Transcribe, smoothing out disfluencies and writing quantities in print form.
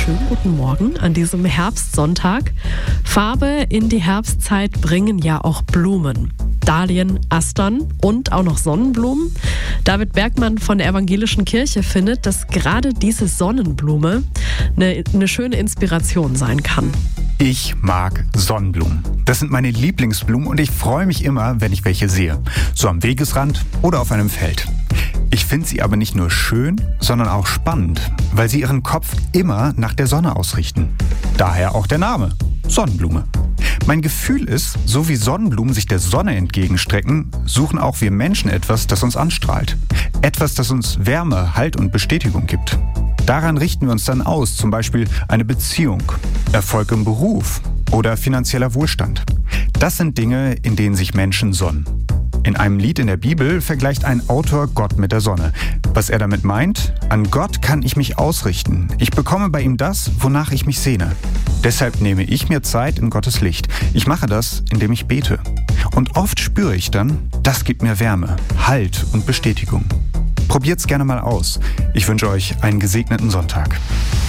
schönen guten Morgen an diesem Herbstsonntag. Farbe in die Herbstzeit bringen ja auch Blumen. Dahlien, Astern und auch noch Sonnenblumen. David Bergmann von der Evangelischen Kirche findet, dass gerade diese Sonnenblume eine schöne Inspiration sein kann. Ich mag Sonnenblumen. Das sind meine Lieblingsblumen und ich freue mich immer, wenn ich welche sehe. So am Wegesrand oder auf einem Feld. Ich finde sie aber nicht nur schön, sondern auch spannend, weil sie ihren Kopf immer nach der Sonne ausrichten. Daher auch der Name, Sonnenblume. Mein Gefühl ist, so wie Sonnenblumen sich der Sonne entgegenstrecken, suchen auch wir Menschen etwas, das uns anstrahlt. Etwas, das uns Wärme, Halt und Bestätigung gibt. Daran richten wir uns dann aus, zum Beispiel eine Beziehung, Erfolg im Beruf oder finanzieller Wohlstand. Das sind Dinge, in denen sich Menschen sonnen. In einem Lied in der Bibel vergleicht ein Autor Gott mit der Sonne. Was er damit meint? An Gott kann ich mich ausrichten. Ich bekomme bei ihm das, wonach ich mich sehne. Deshalb nehme ich mir Zeit in Gottes Licht. Ich mache das, indem ich bete. Und oft spüre ich dann, das gibt mir Wärme, Halt und Bestätigung. Probiert's gerne mal aus. Ich wünsche euch einen gesegneten Sonntag.